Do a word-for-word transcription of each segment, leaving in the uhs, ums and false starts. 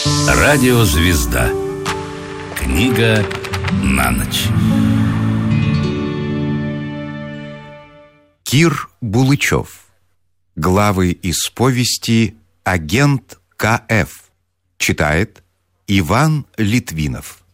Радиозвезда. Книга на ночь. Кир Булычев. Главы из повести «Агент Ка Эф». Читает Иван Литвинов.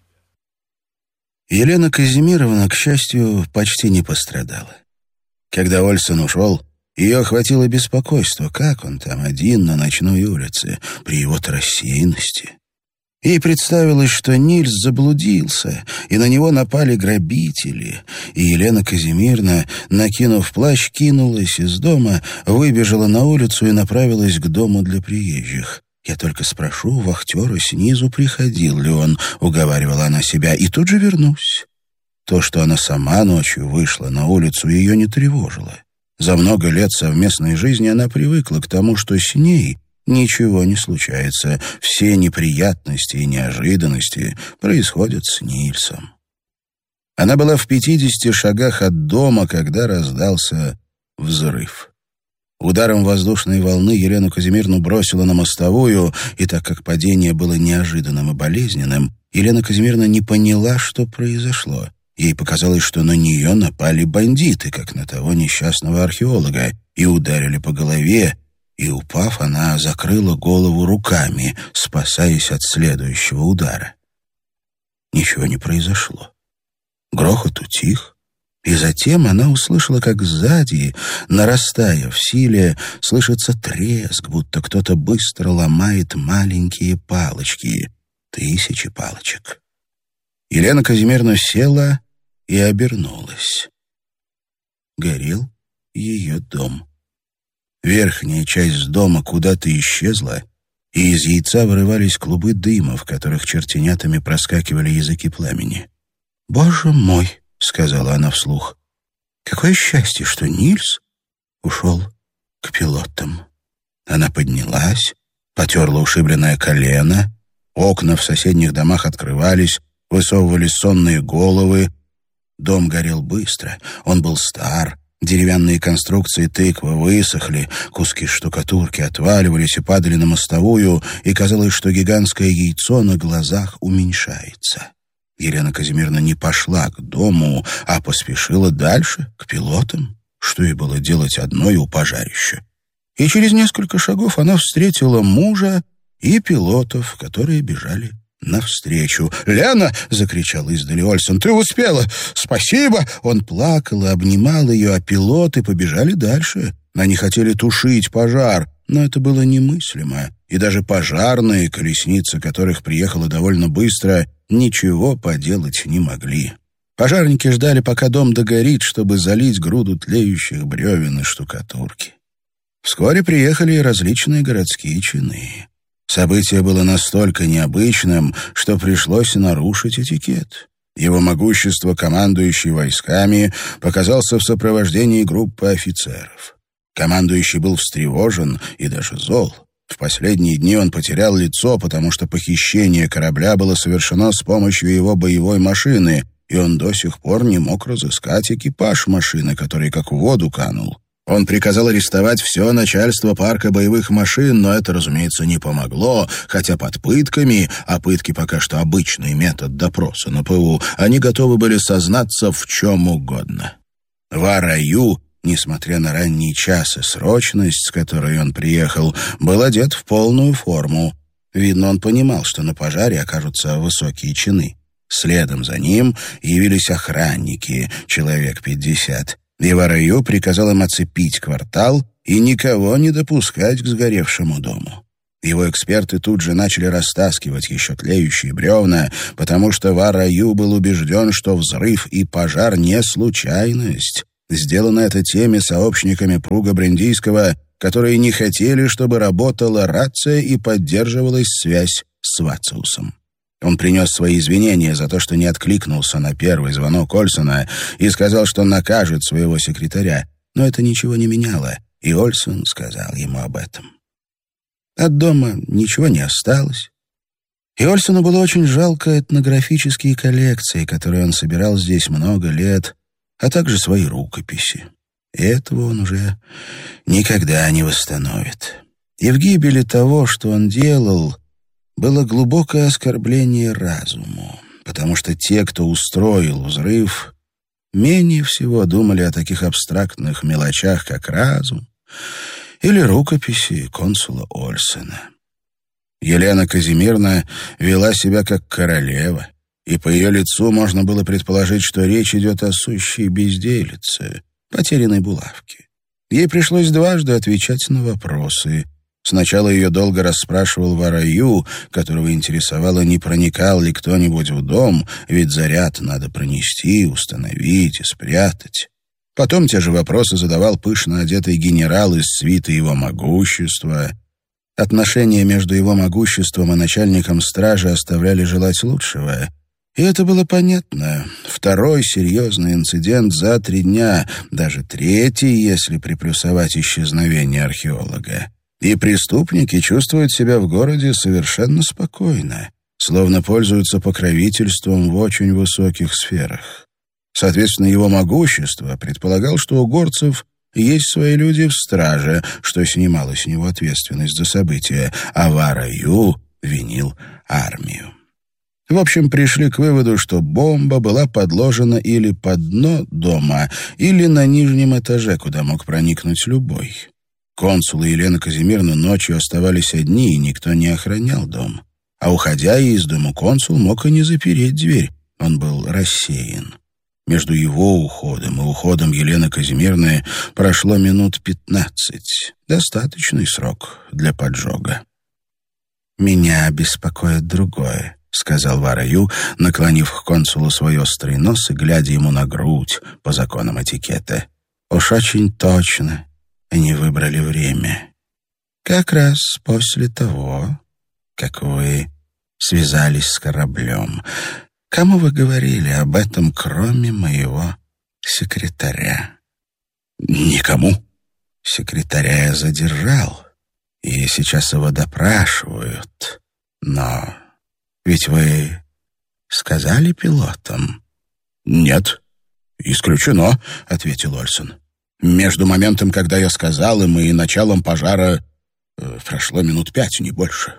Елена Казимировна, к счастью, почти не пострадала. Когда Ольсон ушел, ее охватило беспокойство. Как он там один на ночной улице, при его-то рассеянности? Ей представилось, что Нильс заблудился, и на него напали грабители, и Елена Казимировна, накинув плащ, кинулась из дома, выбежала на улицу и направилась к дому для приезжих. «Я только спрошу у вахтера снизу, приходил ли он», — уговаривала она себя, — «и тут же вернусь». То, что она сама ночью вышла на улицу, ее не тревожило. За много лет совместной жизни она привыкла к тому, что с ней ничего не случается. Все неприятности и неожиданности происходят с Нильсом. Она была в пятидесяти шагах от дома, когда раздался взрыв. Ударом воздушной волны Елену Казимировну бросило на мостовую, и так как падение было неожиданным и болезненным, Елена Казимировна не поняла, что произошло. Ей показалось, что на нее напали бандиты, как на того несчастного археолога, и ударили по голове, и, упав, она закрыла голову руками, спасаясь от следующего удара. Ничего не произошло. Грохот утих, и затем она услышала, как сзади, нарастая в силе, слышится треск, будто кто-то быстро ломает маленькие палочки, тысячи палочек. Елена Казимировна села и обернулась. Горел ее дом. Верхняя часть дома куда-то исчезла, и из яйца вырывались клубы дыма, в которых чертенятами проскакивали языки пламени. «Боже мой!» — сказала она вслух. «Какое счастье, что Нильс ушел к пилотам». Она поднялась, потерла ушибленное колено, окна в соседних домах открывались, высовывались сонные головы. Дом горел быстро, он был стар, деревянные конструкции тыквы высохли, куски штукатурки отваливались и падали на мостовую, и казалось, что гигантское яйцо на глазах уменьшается. Елена Казимировна не пошла к дому, а поспешила дальше, к пилотам. Что ей было делать одной у пожарища? И через несколько шагов она встретила мужа и пилотов, которые бежали навстречу. «Лена!» — закричал издали Ольсон. «Ты успела! Спасибо!» Он плакал и обнимал ее, а пилоты побежали дальше. Они хотели тушить пожар, но это было немыслимо. И даже пожарные, колесница которых приехала довольно быстро, ничего поделать не могли. Пожарники ждали, пока дом догорит, чтобы залить груду тлеющих бревен и штукатурки. Вскоре приехали и различные городские чины. Событие было настолько необычным, что пришлось нарушить этикет. Его могущество, командующий войсками, показался в сопровождении группы офицеров. Командующий был встревожен и даже зол. В последние дни он потерял лицо, потому что похищение корабля было совершено с помощью его боевой машины, и он до сих пор не мог разыскать экипаж машины, который как в воду канул. Он приказал арестовать все начальство парка боевых машин, но это, разумеется, не помогло, хотя под пытками, а пытки пока что обычный метод допроса на ПУ, они готовы были сознаться в чем угодно. Вараю, несмотря на ранний час и срочность, с которой он приехал, был одет в полную форму. Видно, он понимал, что на пожаре окажутся высокие чины. Следом за ним явились охранники, человек пятьдесят. И Вараю приказал им оцепить квартал и никого не допускать к сгоревшему дому. Его эксперты тут же начали растаскивать еще тлеющие бревна, потому что Вараю был убежден, что взрыв и пожар не случайность. Сделано это теми сообщниками Пруга Брендийского, которые не хотели, чтобы работала рация и поддерживалась связь с Вациусом. Он принес свои извинения за то, что не откликнулся на первый звонок Ольсона и сказал, что накажет своего секретаря. Но это ничего не меняло, и Ольсон сказал ему об этом. От дома ничего не осталось. И Ольсону было очень жалко этнографические коллекции, которые он собирал здесь много лет, а также свои рукописи. И этого он уже никогда не восстановит. И в гибели того, что он делал, было глубокое оскорбление разуму, потому что те, кто устроил взрыв, менее всего думали о таких абстрактных мелочах, как разум или рукописи консула Ольсена. Елена Казимировна вела себя как королева, и по ее лицу можно было предположить, что речь идет о сущей безделице, потерянной булавке. Ей пришлось дважды отвечать на вопросы. Сначала ее долго расспрашивал Вараю, которого интересовало, не проникал ли кто-нибудь в дом, ведь заряд надо пронести, установить и спрятать. Потом те же вопросы задавал пышно одетый генерал из свиты его могущества. Отношения между его могуществом и начальником стражи оставляли желать лучшего. И это было понятно. Второй серьезный инцидент за три дня, даже третий, если приплюсовать исчезновение археолога. И преступники чувствуют себя в городе совершенно спокойно, словно пользуются покровительством в очень высоких сферах. Соответственно, его могущество предполагал, что у горцев есть свои люди в страже, что снимало с него ответственность за события, а Вараю винил армию. В общем, пришли к выводу, что бомба была подложена или под дно дома, или на нижнем этаже, куда мог проникнуть любой. Консул и Елена Казимировна ночью оставались одни, и никто не охранял дом. А уходя из дому, консул мог и не запереть дверь, он был рассеян. Между его уходом и уходом Елены Казимировны прошло минут пятнадцать. Достаточный срок для поджога. «Меня беспокоит другое», — сказал Вараю, наклонив к консулу свой острый нос и глядя ему на грудь по законам этикета. «Уж очень точно они выбрали время. Как раз после того, как вы связались с кораблем. Кому вы говорили об этом, кроме моего секретаря?» «Никому». «Секретаря я задержал, и сейчас его допрашивают. Но ведь вы сказали пилотам?» «Нет, исключено», — ответил Ольсен. «Между моментом, когда я сказал им, и началом пожара э, прошло минут пять, не больше».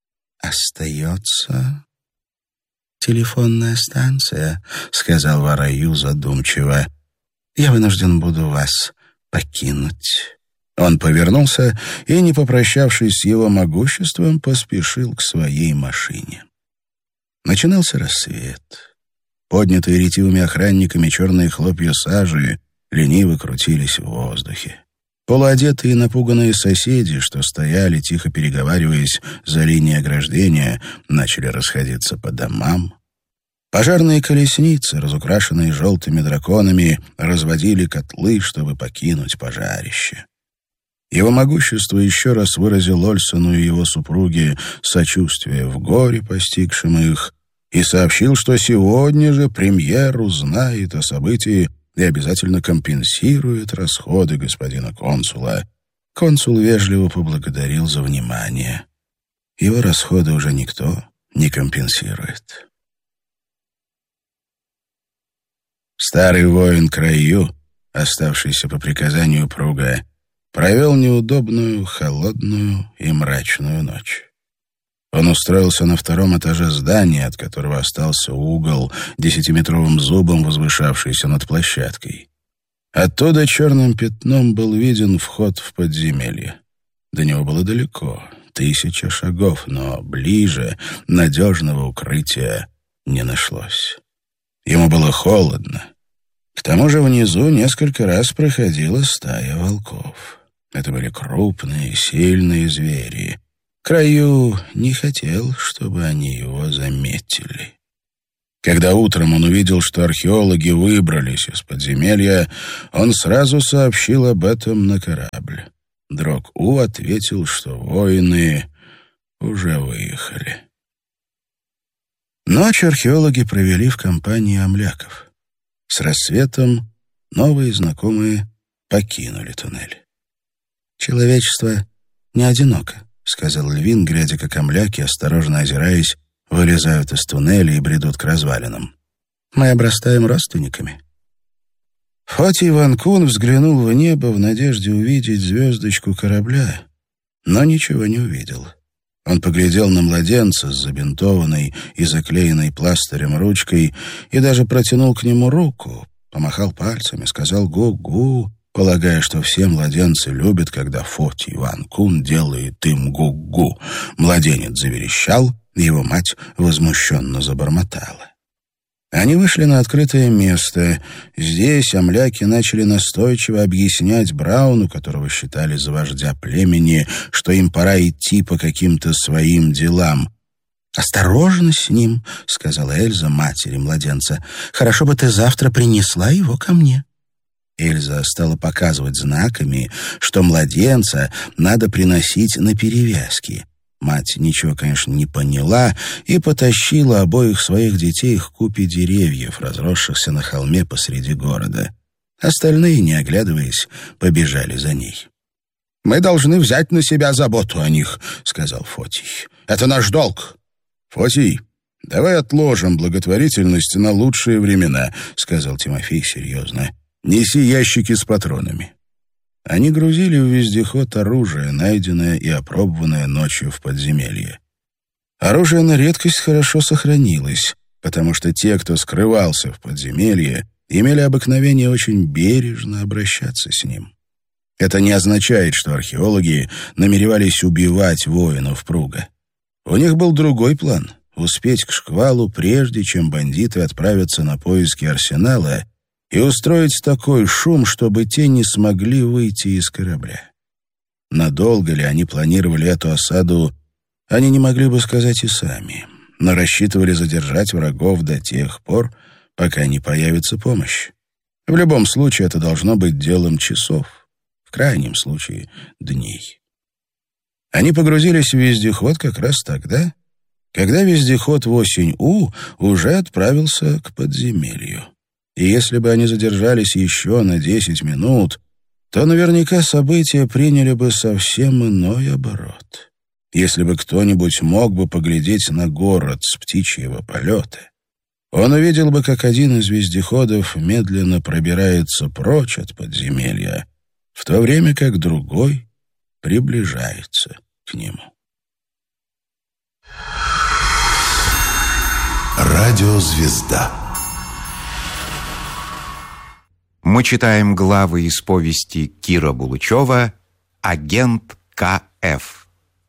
«Остается телефонная станция», — сказал Вараю задумчиво. «Я вынужден буду вас покинуть». Он повернулся и, не попрощавшись с его могуществом, поспешил к своей машине. Начинался рассвет. Поднятые ретивыми охранниками черные хлопья сажи лениво крутились в воздухе. Полуодетые и напуганные соседи, что стояли, тихо переговариваясь за линией ограждения, начали расходиться по домам. Пожарные колесницы, разукрашенные желтыми драконами, разводили котлы, чтобы покинуть пожарище. Его могущество еще раз выразил Ольсену и его супруге сочувствие в горе, постигшем их, и сообщил, что сегодня же премьер узнает о событии и обязательно компенсирует расходы господина консула. Консул вежливо поблагодарил за внимание. Его расходы уже никто не компенсирует. Старый воин Краю, оставшийся по приказанию Пруга, провел неудобную, холодную и мрачную ночь. Он устроился на втором этаже здания, от которого остался угол, десятиметровым зубом возвышавшийся над площадкой. Оттуда черным пятном был виден вход в подземелье. До него было далеко, тысяча шагов, но ближе надежного укрытия не нашлось. Ему было холодно. К тому же внизу несколько раз проходила стая волков. Это были крупные, сильные звери. Краю не хотел, чтобы они его заметили. Когда утром он увидел, что археологи выбрались из подземелья, он сразу сообщил об этом на корабль. Дрог-У ответил, что воины уже выехали. Ночь археологи провели в компании амляков. С рассветом новые знакомые покинули туннель. «Человечество не одиноко», — сказал Львин, глядя, как амляки, осторожно озираясь, вылезают из туннеля и бредут к развалинам. «Мы обрастаем родственниками». Фотий Ван Кун взглянул в небо в надежде увидеть звездочку корабля, но ничего не увидел. Он поглядел на младенца с забинтованной и заклеенной пластырем ручкой и даже протянул к нему руку, помахал пальцами, сказал «гу-гу», полагая, что все младенцы любят, когда Фотий Ван-Кун делает им гу-гу. Младенец заверещал, его мать возмущенно забормотала. Они вышли на открытое место. Здесь амляки начали настойчиво объяснять Брауну, которого считали за вождя племени, что им пора идти по каким-то своим делам. «Осторожно с ним», — сказала Эльза матери младенца. «Хорошо бы ты завтра принесла его ко мне». Эльза стала показывать знаками, что младенца надо приносить на перевязки. Мать ничего, конечно, не поняла и потащила обоих своих детей к купе деревьев, разросшихся на холме посреди города. Остальные, не оглядываясь, побежали за ней. «Мы должны взять на себя заботу о них», — сказал Фотий. «Это наш долг». «Фотий, давай отложим благотворительность на лучшие времена», — сказал Тимофей серьезно. «Неси ящики с патронами». Они грузили в вездеход оружие, найденное и опробованное ночью в подземелье. Оружие на редкость хорошо сохранилось, потому что те, кто скрывался в подземелье, имели обыкновение очень бережно обращаться с ним. Это не означает, что археологи намеревались убивать воинов Пруга. У них был другой план — успеть к шквалу, прежде чем бандиты отправятся на поиски арсенала, и устроить такой шум, чтобы те не смогли выйти из корабля. Надолго ли они планировали эту осаду, они не могли бы сказать и сами, но рассчитывали задержать врагов до тех пор, пока не появится помощь. В любом случае это должно быть делом часов, в крайнем случае дней. Они погрузились в вездеход как раз тогда, когда вездеход восемь У уже отправился к подземелью. И если бы они задержались еще на десять минут, то наверняка события приняли бы совсем иной оборот. Если бы кто-нибудь мог бы поглядеть на город с птичьего полета, он увидел бы, как один из вездеходов медленно пробирается прочь от подземелья, в то время как другой приближается к нему. Радиозвезда. Мы читаем главы из повести Кира Булычева «Агент Ка Эф».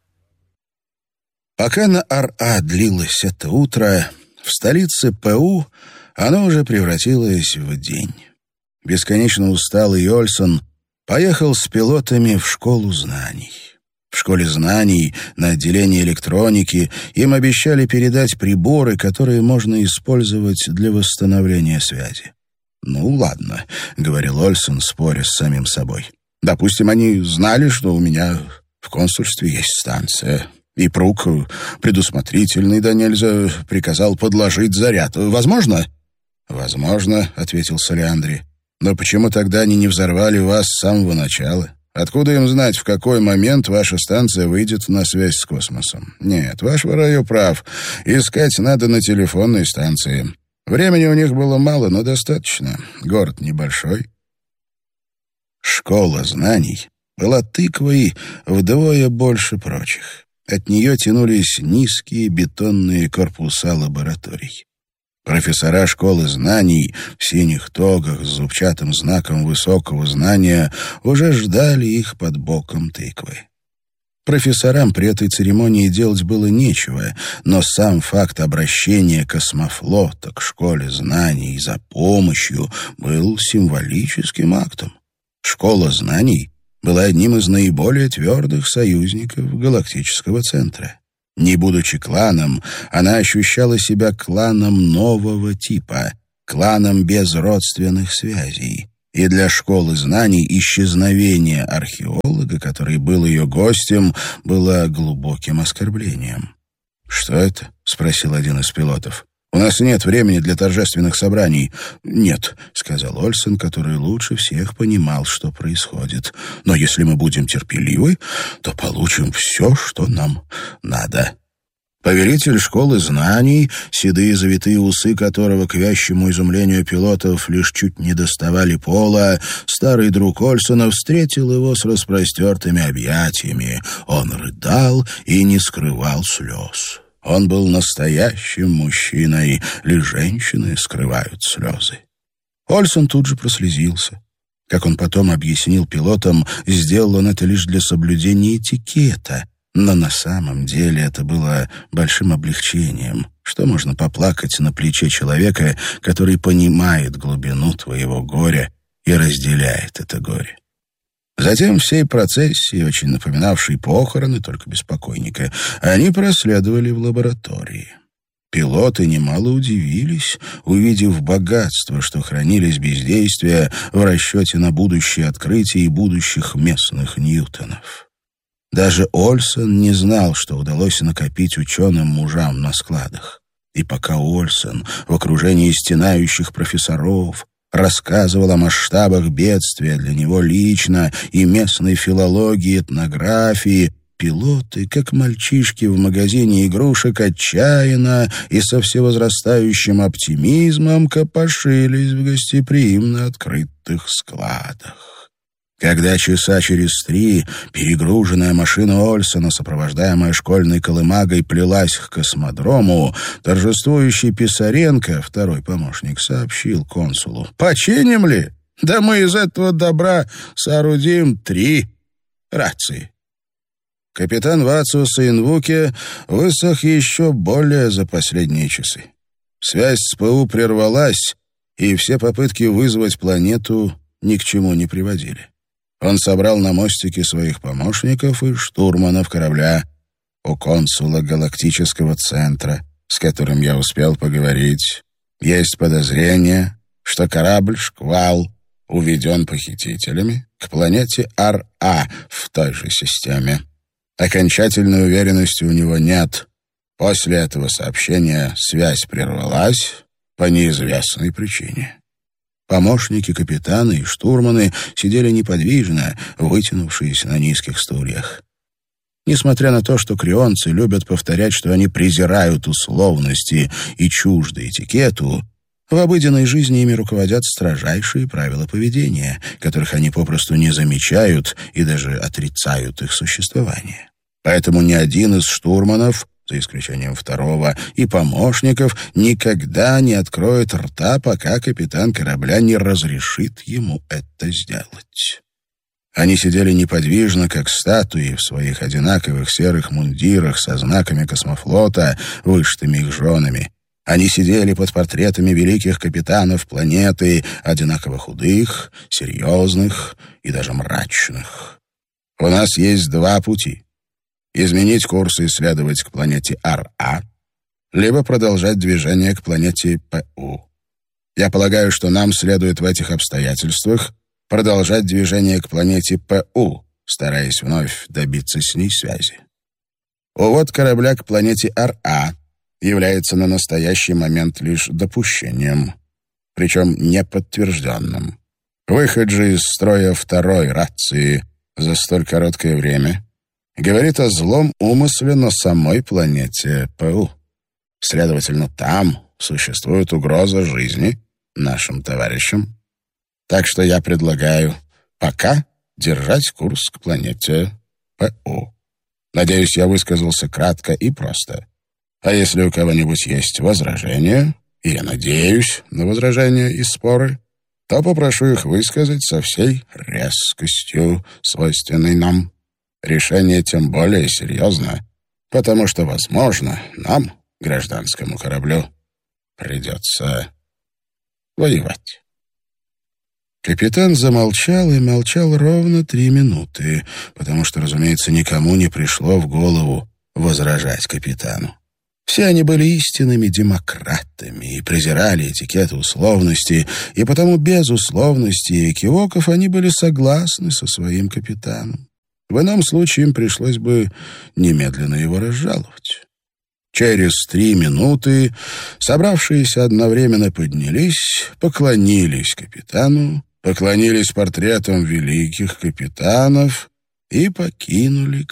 Пока на Ар-А длилось это утро, в столице Пэ У оно уже превратилось в день. Бесконечно усталый Ольсон поехал с пилотами в школу знаний. В школе знаний на отделении электроники им обещали передать приборы, которые можно использовать для восстановления связи. «Ну, ладно», — говорил Ольсон, споря с самим собой. «Допустим, они знали, что у меня в консульстве есть станция, и Пруг, предусмотрительный да нельзя, приказал подложить заряд. Возможно?» «Возможно», — ответил Солиандри. «Но почему тогда они не взорвали вас с самого начала? Откуда им знать, в какой момент ваша станция выйдет на связь с космосом? Нет, ваш Воробей прав. Искать надо на телефонной станции». Времени у них было мало, но достаточно. Город небольшой. Школа знаний была тыквой вдвое больше прочих. От нее тянулись низкие бетонные корпуса лабораторий. Профессора школы знаний в синих тогах с зубчатым знаком высокого знания уже ждали их под боком тыквы. Профессорам при этой церемонии делать было нечего, но сам факт обращения космофлота к школе знаний за помощью был символическим актом. Школа знаний была одним из наиболее твердых союзников галактического центра. Не будучи кланом, она ощущала себя кланом нового типа, кланом без родственных связей. И для школы знаний исчезновение археолога, который был ее гостем, было глубоким оскорблением. «Что это?» — спросил один из пилотов. «У нас нет времени для торжественных собраний». «Нет», — сказал Ольсон, который лучше всех понимал, что происходит. «Но если мы будем терпеливы, то получим все, что нам надо». Повелитель школы знаний, седые завитые усы которого, к вящему изумлению пилотов, лишь чуть не доставали пола, старый друг Ольсона встретил его с распростертыми объятиями. Он рыдал и не скрывал слез. Он был настоящим мужчиной, лишь женщины скрывают слезы. Ольсон тут же прослезился. Как он потом объяснил пилотам, сделал он это лишь для соблюдения этикета, но на самом деле это было большим облегчением. Что можно поплакать на плече человека, который понимает глубину твоего горя и разделяет это горе? Затем всей процессии, очень напоминавшей похороны, только без покойника, они проследовали в лаборатории. Пилоты немало удивились, увидев богатство, что хранились бездействия в расчете на будущее открытие и будущих местных Ньютонов. Даже Ольсон не знал, что удалось накопить ученым мужам на складах. И пока Ольсон в окружении стенающих профессоров рассказывал о масштабах бедствия для него лично и местной филологии, этнографии, пилоты, как мальчишки в магазине игрушек, отчаянно и со всевозрастающим оптимизмом копошились в гостеприимно открытых складах. Когда часа через три перегруженная машина Ольсона, сопровождаемая школьной колымагой, плелась к космодрому, торжествующий Писаренко, второй помощник, сообщил консулу: «Починим ли? Да мы из этого добра соорудим три рации». Капитан Вациуса Инвуке высох еще более за последние часы. Связь с ПУ прервалась, и все попытки вызвать планету ни к чему не приводили. Он собрал на мостике своих помощников и штурманов корабля. У консула галактического центра, с которым я успел поговорить, есть подозрение, что корабль «Шквал» уведен похитителями к планете Ар-А в той же системе. Окончательной уверенности у него нет. После этого сообщения связь прервалась по неизвестной причине. Помощники капитана и штурманы сидели неподвижно, вытянувшись на низких стульях. Несмотря на то, что крионцы любят повторять, что они презирают условности и чужды этикету, в обыденной жизни ими руководят строжайшие правила поведения, которых они попросту не замечают и даже отрицают их существование. Поэтому ни один из штурманов, за исключением второго, и помощников, никогда не откроет рта, пока капитан корабля не разрешит ему это сделать. Они сидели неподвижно, как статуи, в своих одинаковых серых мундирах со знаками космофлота, вышитыми их женами. Они сидели под портретами великих капитанов планеты, одинаково худых, серьезных и даже мрачных. У нас есть два пути: изменить курс и исследовать к планете Ар-А, либо продолжать движение к планете Пу. Я полагаю, что нам следует в этих обстоятельствах продолжать движение к планете Пу, стараясь вновь добиться с ней связи. Увод корабля к планете Ар-А является на настоящий момент лишь допущением, причем неподтвержденным. Выход же из строя второй рации за столь короткое время говорит о злом умысле на самой планете Пу. Следовательно, там существует угроза жизни нашим товарищам. Так что я предлагаю пока держать курс к планете Пу. Надеюсь, я высказался кратко и просто. А если у кого-нибудь есть возражения, и я надеюсь на возражения и споры, то попрошу их высказать со всей резкостью, свойственной нам. Решение тем более серьезно, потому что, возможно, нам, гражданскому кораблю, придется воевать. Капитан замолчал и молчал ровно три минуты, потому что, разумеется, никому не пришло в голову возражать капитану. Все они были истинными демократами и презирали этикеты условности, и потому без условностей и экивоков они были согласны со своим капитаном. В ином случае им пришлось бы немедленно его разжаловать. Через три минуты собравшиеся одновременно поднялись, поклонились капитану, поклонились портретам великих капитанов и покинули